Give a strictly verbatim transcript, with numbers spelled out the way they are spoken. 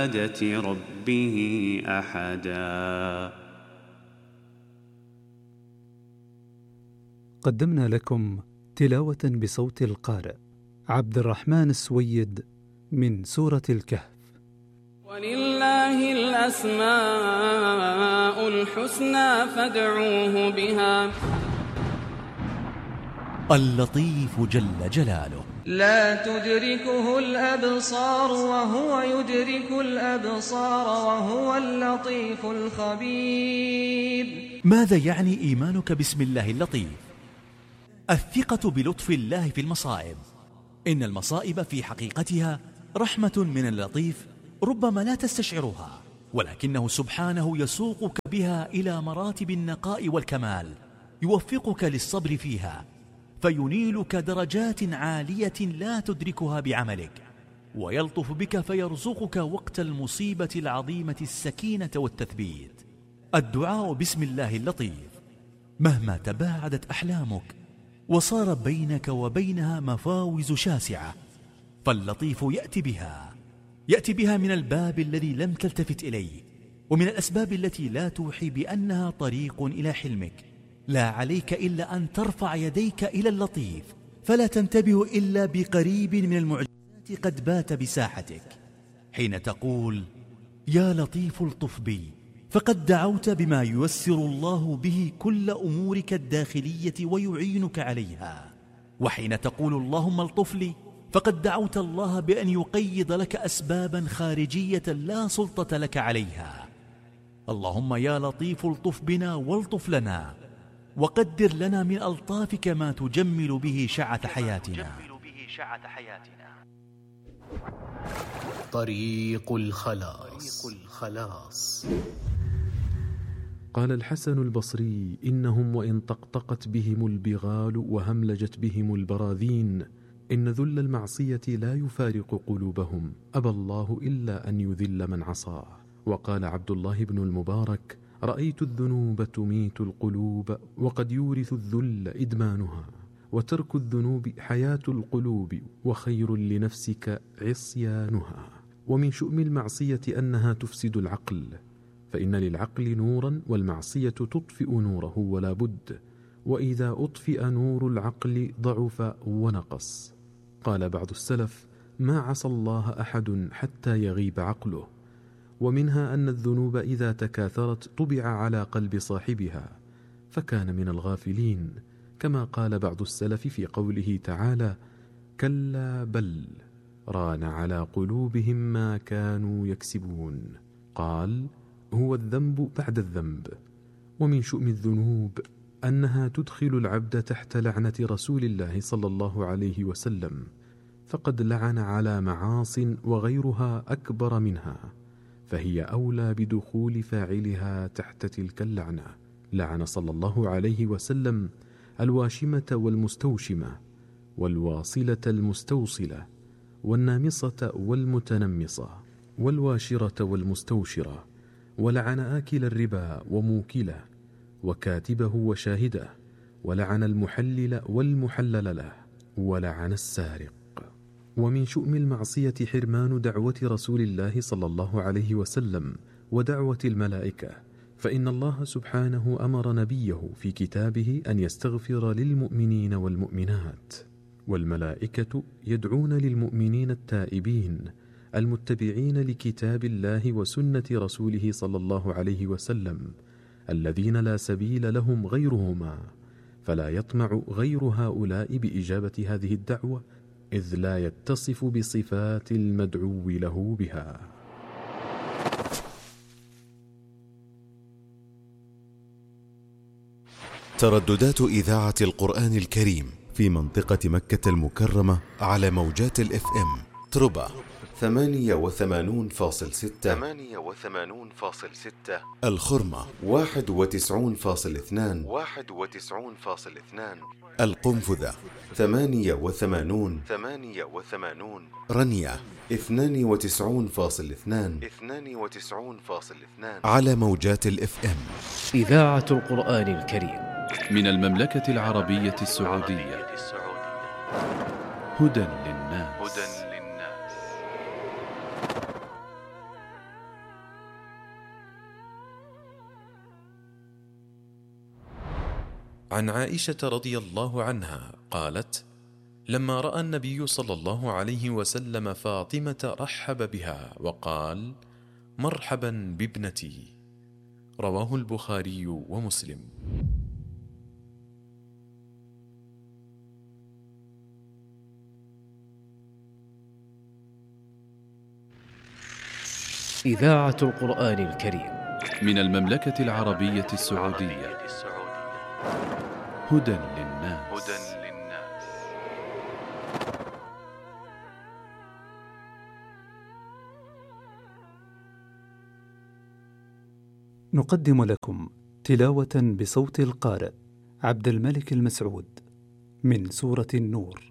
عبادة ربه أحدا. قدمنا لكم تلاوة بصوت القارئ عبد الرحمن السويد من سورة الكهف. ولله الأسماء الحسنى فادعوه بها. اللطيف جل جلاله لا تدركه الأبصار وهو يدرك الأبصار وهو اللطيف الخبير. ماذا يعني إيمانك باسم الله اللطيف؟ الثقة بلطف الله في المصائب. إن المصائب في حقيقتها رحمة من اللطيف ربما لا تستشعرها، ولكنه سبحانه يسوقك بها إلى مراتب النقاء والكمال، يوفقك للصبر فيها، فينيلك درجات عالية لا تدركها بعملك، ويلطف بك فيرزقك وقت المصيبة العظيمة السكينة والتثبيت. الدعاء باسم الله اللطيف مهما تباعدت أحلامك وصار بينك وبينها مفاوز شاسعة، فاللطيف يأتي بها يأتي بها من الباب الذي لم تلتفت إليه، ومن الأسباب التي لا توحي بأنها طريق إلى حلمك. لا عليك إلا أن ترفع يديك إلى اللطيف، فلا تنتبه إلا بقريب من المعجزات قد بات بساحتك. حين تقول يا لطيف الطف بي، فقد دعوت بما ييسر الله به كل أمورك الداخلية ويعينك عليها. وحين تقول اللهم الطف لي، فقد دعوت الله بأن يقيض لك أسبابا خارجية لا سلطة لك عليها. اللهم يا لطيف الطف بنا والطف لنا، وقدر لنا من ألطافك ما تجمل به شعة حياتنا. طريق الخلاص. قال الحسن البصري: إنهم وإن طقطقت بهم البغال وهملجت بهم البراذين، إن ذل المعصية لا يفارق قلوبهم، أبى الله إلا أن يذل من عصاه. وقال عبد الله بن المبارك: رأيت الذنوب تميت القلوب، وقد يورث الذل إدمانها، وترك الذنوب حياة القلوب، وخير لنفسك عصيانها. ومن شؤم المعصية أنها تفسد العقل، فإن للعقل نورا والمعصية تطفئ نوره ولا بد، وإذا أطفئ نور العقل ضعف ونقص. قال بعض السلف: ما عصى الله أحد حتى يغيب عقله. ومنها أن الذنوب إذا تكاثرت طبع على قلب صاحبها فكان من الغافلين، كما قال بعض السلف في قوله تعالى: كلا بل ران على قلوبهم ما كانوا يكسبون. قال: هو الذنب بعد الذنب. ومن شؤم الذنوب أنها تدخل العبد تحت لعنة رسول الله صلى الله عليه وسلم، فقد لعن على معاص وغيرها أكبر منها، فهي أولى بدخول فاعلها تحت تلك اللعنة. لعن صلى الله عليه وسلم الواشمة والمستوشمة، والواصلة المستوصلة، والنامصة والمتنمصة، والواشرة والمستوشرة، ولعن آكل الربا وموكله، وكاتبه وشاهده، ولعن المحلل والمحلل له، ولعن السارق. ومن شؤم المعصية حرمان دعوة رسول الله صلى الله عليه وسلم ودعوة الملائكة، فإن الله سبحانه أمر نبيه في كتابه أن يستغفر للمؤمنين والمؤمنات، والملائكة يدعون للمؤمنين التائبين المتبعين لكتاب الله وسنة رسوله صلى الله عليه وسلم، الذين لا سبيل لهم غيرهما، فلا يطمع غير هؤلاء بإجابة هذه الدعوة، إذ لا يتصف بصفات المدعو له بها. ترددات إذاعة القرآن الكريم في منطقة مكة المكرمة على موجات الاف ام تربة ثمانية وثمانون فاصل ستة، ثمانية وثمانون فاصل ستة، الخرمة واحد وتسعون فاصل اثنان، واحد وتسعون فاصل اثنان، القنفذة ثمانية وثمانون، ثمانية وثمانون، رنية اثنان وتسعون فاصل اثنان، اثنان وتسعون فاصل اثنان، على موجات الاف ام. إذاعة القرآن الكريم من المملكة العربية السعودية. هدى للناس. عن عائشة رضي الله عنها قالت: لما رأى النبي صلى الله عليه وسلم فاطمة رحب بها وقال: مرحبا بابنتي. رواه البخاري ومسلم. إذاعة القرآن الكريم من المملكة العربية السعودية. هدى للناس. نقدم لكم تلاوة بصوت القارئ عبد الملك المسعود من سورة النور.